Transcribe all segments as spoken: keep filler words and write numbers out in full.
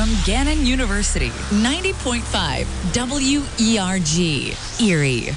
from Gannon University, ninety point five W E R G, Erie.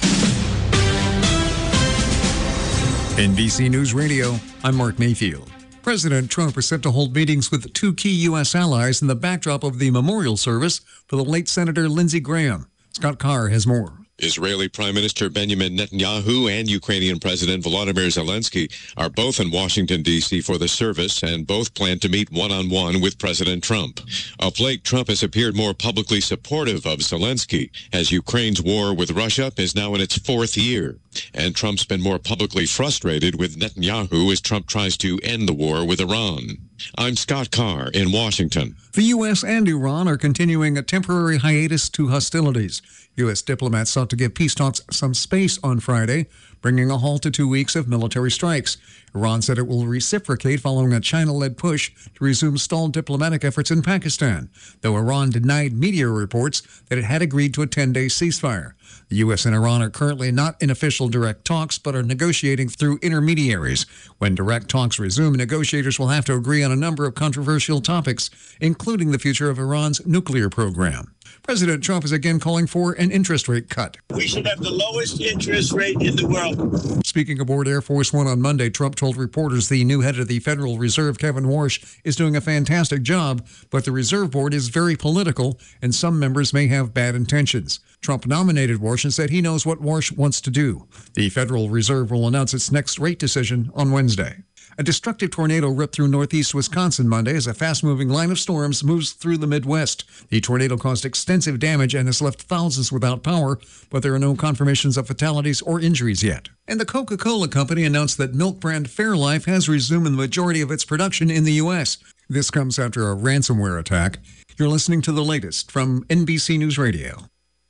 N B C News Radio, I'm Mark Mayfield. President Trump is set to hold meetings with two key U S allies in the backdrop of the memorial service for the late Senator Lindsey Graham. Scott Carr has more. Israeli Prime Minister Benjamin Netanyahu and Ukrainian President Volodymyr Zelensky are both in Washington, D C for the service, and both plan to meet one-on-one with President Trump. Of late, Trump has appeared more publicly supportive of Zelensky, as Ukraine's war with Russia is now in its fourth year. And Trump's been more publicly frustrated with Netanyahu as Trump tries to end the war with Iran. I'm Scott Carr in Washington. The U S and Iran are continuing a temporary hiatus to hostilities. U S diplomats sought to give peace talks some space on Friday, bringing a halt to two weeks of military strikes. Iran said it will reciprocate following a China-led push to resume stalled diplomatic efforts in Pakistan, though Iran denied media reports that it had agreed to a ten-day ceasefire. The U S and Iran are currently not in official direct talks, but are negotiating through intermediaries. When direct talks resume, negotiators will have to agree on a number of controversial topics, including the future of Iran's nuclear program. President Trump is again calling for an interest rate cut. We should have the lowest interest rate in the world. Speaking aboard Air Force One on Monday, Trump told reporters the new head of the Federal Reserve, Kevin Warsh, is doing a fantastic job, but the Reserve Board is very political and some members may have bad intentions. Trump nominated Warsh and said he knows what Warsh wants to do. The Federal Reserve will announce its next rate decision on Wednesday. A destructive tornado ripped through northeast Wisconsin Monday as a fast-moving line of storms moves through the Midwest. The tornado caused extensive damage and has left thousands without power, but there are no confirmations of fatalities or injuries yet. And the Coca-Cola Company announced that milk brand Fairlife has resumed the majority of its production in the U S. This comes after a ransomware attack. You're listening to the latest from N B C News Radio.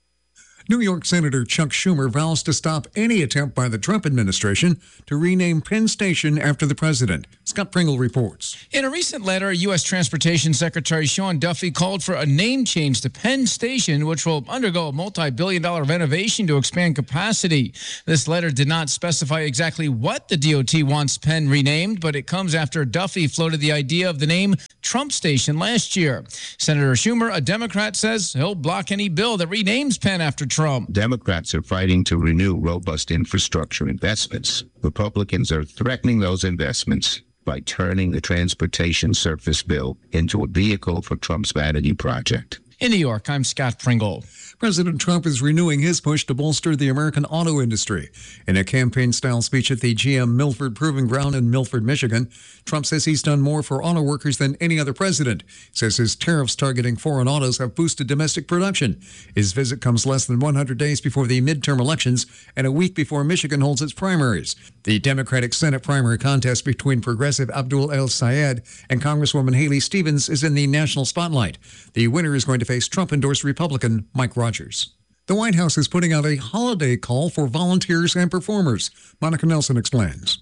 New York Senator Chuck Schumer vows to stop any attempt by the Trump administration to rename Penn Station after the president. Scott Pringle reports. In a recent letter, U S Transportation Secretary Sean Duffy called for a name change to Penn Station, which will undergo a multi-billion dollar renovation to expand capacity. This letter did not specify exactly what the D O T wants Penn renamed, but it comes after Duffy floated the idea of the name Trump Station last year. Senator Schumer, a Democrat, says he'll block any bill that renames Penn after Trump. Democrats are fighting to renew robust infrastructure investments. Republicans are threatening those investments by turning the transportation surface bill into a vehicle for Trump's vanity project. In New York, I'm Scott Pringle. President Trump is renewing his push to bolster the American auto industry. In a campaign-style speech at the G M Milford Proving Ground in Milford, Michigan, Trump says he's done more for auto workers than any other president. He says his tariffs targeting foreign autos have boosted domestic production. His visit comes less than one hundred days before the midterm elections and a week before Michigan holds its primaries. The Democratic Senate primary contest between Progressive Abdul El Sayed and Congresswoman Haley Stevens is in the national spotlight. The winner is going to face Trump-endorsed Republican Mike Rogers. The White House is putting out a holiday call for volunteers and performers. Monica Nelson explains.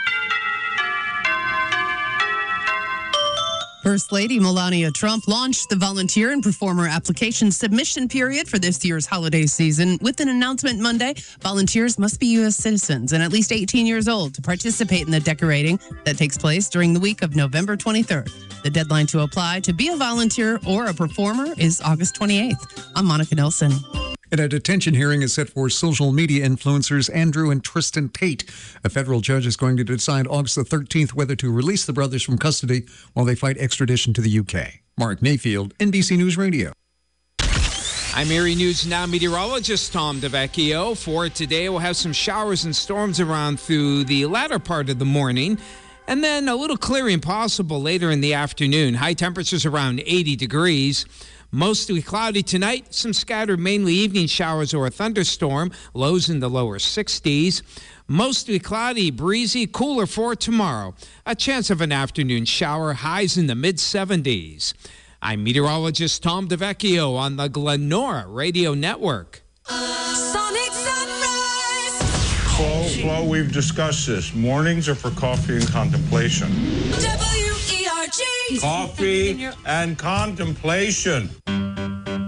First Lady Melania Trump launched the volunteer and performer application submission period for this year's holiday season with an announcement Monday. Volunteers must be U S citizens and at least eighteen years old to participate in the decorating that takes place during the week of November twenty-third. The deadline to apply to be a volunteer or a performer is August twenty-eighth. I'm Monica Nelson. And a detention hearing is set for social media influencers Andrew and Tristan Tate. A federal judge is going to decide August the thirteenth whether to release the brothers from custody while they fight extradition to the U K. Mark Mayfield, N B C News Radio. I'm Erie News Now meteorologist Tom DeVecchio. For today, we'll have some showers and storms around through the latter part of the morning, and then a little clearing possible later in the afternoon. High temperatures around eighty degrees. Mostly cloudy tonight, some scattered mainly evening showers or a thunderstorm, lows in the lower sixties. Mostly cloudy, breezy, cooler for tomorrow. A chance of an afternoon shower, highs in the mid seventies. I'm meteorologist Tom DeVecchio on the Glenora Radio Network. Sonic Sunrise. Flo, Flo, we've discussed this. Mornings are for coffee and contemplation. W E R G. Coffee and contemplation.